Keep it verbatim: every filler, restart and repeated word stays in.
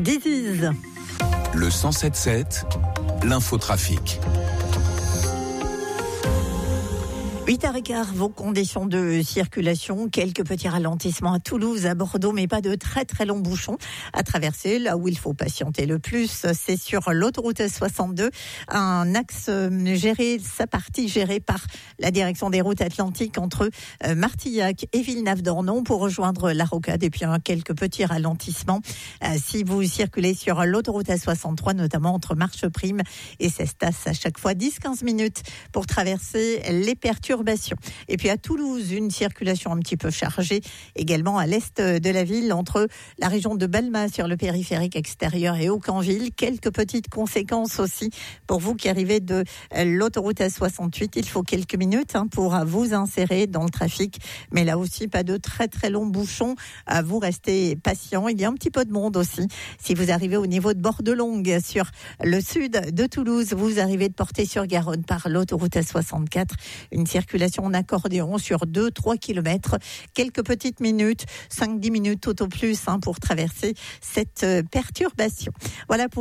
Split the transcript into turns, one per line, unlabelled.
Diziz.
Le cent sept sept, l'infotrafic.
huit heures quinze, vos conditions de circulation, quelques petits ralentissements à Toulouse, à Bordeaux, mais pas de très très longs bouchons à traverser. Là où il faut patienter le plus, c'est sur l'autoroute S soixante-deux, un axe géré, sa partie gérée par la direction des routes atlantiques entre Martillac et Villeneuve-d'Ornon pour rejoindre la Rocade, et puis hein, quelques petits ralentissements si vous circulez sur l'autoroute S soixante-trois, notamment entre Marcheprime et Cestas, à chaque fois dix à quinze minutes pour traverser les perturbations. Et puis à Toulouse, une circulation un petit peu chargée également à l'est de la ville entre la région de Balma sur le périphérique extérieur et Aucanville. Quelques petites conséquences aussi pour vous qui arrivez de l'autoroute S soixante-huit. Il faut quelques minutes hein, pour vous insérer dans le trafic, mais là aussi pas de très très longs bouchons. Vous restez patient. Il y a un petit peu de monde aussi. Si vous arrivez au niveau de Bordelongue sur le sud de Toulouse, vous arrivez de Portée-sur-Garonne par l'autoroute S soixante-quatre. Une circulation en accordéon sur deux à trois kilomètres. Quelques petites minutes, cinq à dix minutes tout au plus hein, pour traverser cette perturbation. Voilà pour